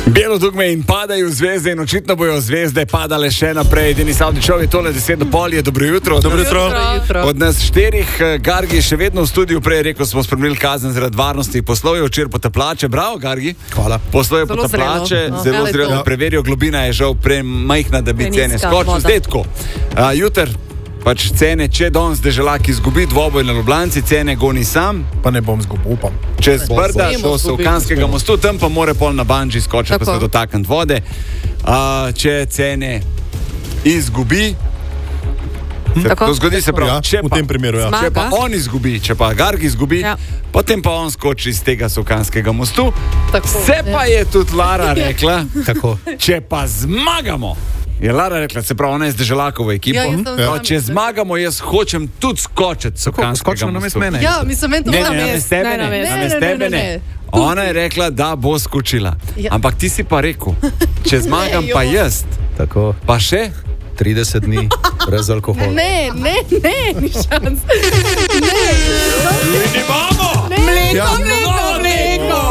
Belo dugme in padajo zvezde in očitno bojo zvezde padale še naprej. Denis Avdićov je tole 10:30, je dobro jutro. Dobro jutro. Od nas 4, Gargi še vedno v studiu, prej rekel smo spremenili kazen zaradi varnosti. Poslal je včeraj potapljače, bravo Gargi. Hvala. Poslal je potapljače, zelo zrelo preverijo, globina je žal premajhna, da bi cene skočile. Zdaj tako, jutr pač cene, če danes Deželak izgubi dvoboj na Ljubljanci, cene goni sam. Pa ne bom zgubil, upam. Čez Brda do Solkanskega mostu, tam pa more pol na banji skočiti, pa se dotakniti vode. Če cene izgubi, to zgodi se prav, če v tem primeru, če pa on izgubi, če pa Gargi izgubi, potem pa on skoči iz tega Solkanskega mostu. Se pa je tudi Lara rekla, če pa zmagamo, je Lara rekla, se pravi, ona je z Deželakovo ekipo. Če zmagamo, jaz hočem tudi skočiti Solkanskega mostu. Ja, mislim, to ne. Ona je rekla, da bo skočila. Ampak ti si pa rekel, če zmagam pa jaz, pa še 30 dni brez alkohola. Ne, ni šans. Imamo! Mleko!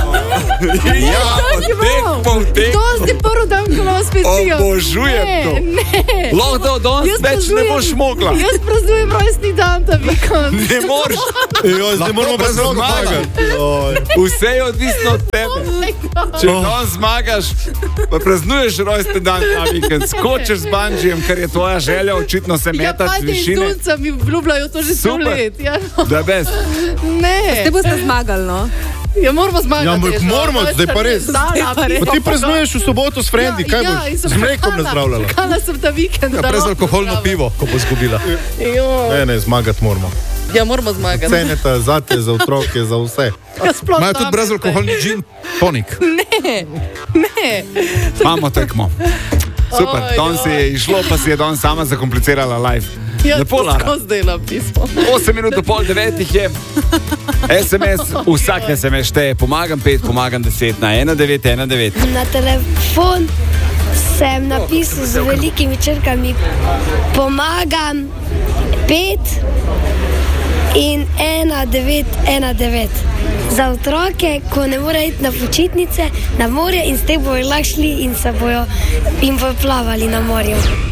To si prvo dan, ko vas pestijo. Obožujem to. Lahko da od danes več ne boš mogla. Jaz praznujem rojstni dan ta vikend. Ne moreš. Ne moramo brez zmagati. Vse je odvisno od tebe. Če danes zmagaš, pa praznuješ rojstni dan ta vikend, skočiš z banjijem, ker je tvoja želja očitno se metati z višine. Ja, pa mi vljubljajo to že 100 let. Da bez. Ne. Ste boste zmagali, no? Ja, moramo zmagati. Ja, moramo, zdaj pa res. Pa ti praznuješ v soboto s frendi, kaj boš? Z mlekom nazdravljala. Čakala sem ta vikend. Ja, brezalkoholno pivo, ko bo zgubila. Ne, zmagati moramo. Ja, moramo zmagati. Ceneta zate, za otroke, za vse. Imajo tudi brezalkoholni gin tonik. Ne. Imamo tekmo. Super, danes si je išlo, pa si je danes sama zakomplicirala live. Ja, tako zdaj napismo. 8 minut do pol 9 je SMS, vsak SMS šteje, pomagam 5, pomagam 10 na 1919. Na telefon sem napisal z velikimi črkami pomagam 5 in 1919. Za otroke, ko ne morejo iti na počitnice, na morje in s tem bojo lahko šli in bojo plavali na morju.